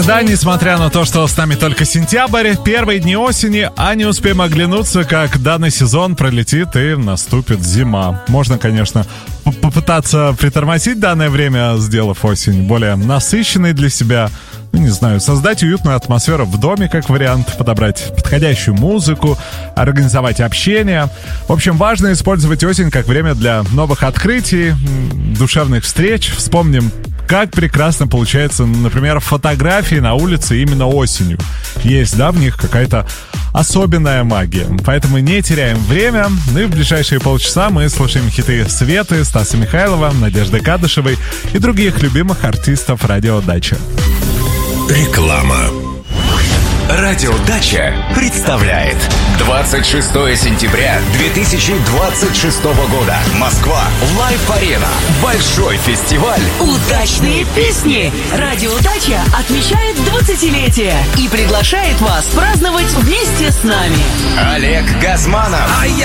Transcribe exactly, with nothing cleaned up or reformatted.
Да, несмотря на то, что с нами только сентябрь, первые дни осени, а не успеем оглянуться, как данный сезон пролетит и наступит зима. Можно, конечно, попытаться притормозить данное время, сделав осень более насыщенной для себя. Ну, не знаю, создать уютную атмосферу в доме, как вариант, подобрать подходящую музыку, организовать общение. В общем, важно использовать осень как время для новых открытий, душевных встреч. Вспомним, как прекрасно получается, например, фотографии на улице именно осенью. Есть, да, в них какая-то особенная магия. Поэтому не теряем время. Ну и в ближайшие полчаса мы слушаем хиты Светы, Стаса Михайлова, Надежды Кадышевой и других любимых артистов «Радио Дача». Реклама. Радио Дача представляет двадцать шестое сентября две тысячи двадцать шестого года. Москва. Лайв-арена. Большой фестиваль. Удачные песни. Радио Дача отмечает двадцатилетие и приглашает вас праздновать вместе с нами. Олег Газманов. А я